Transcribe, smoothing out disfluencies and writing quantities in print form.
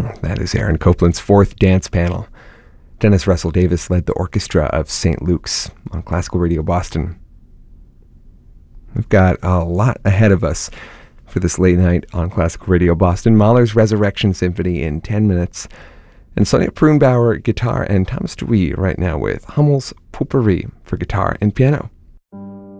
That is Aaron Copland's fourth dance panel. Dennis Russell Davis led the orchestra of St. Luke's on Classical Radio Boston. We've got a lot ahead of us for this late night on Classical Radio Boston. Mahler's Resurrection Symphony in 10 minutes. And Sonia Pruhnbauer, guitar, and Thomas DeWee right now with Hummel's Potpourri for guitar and piano.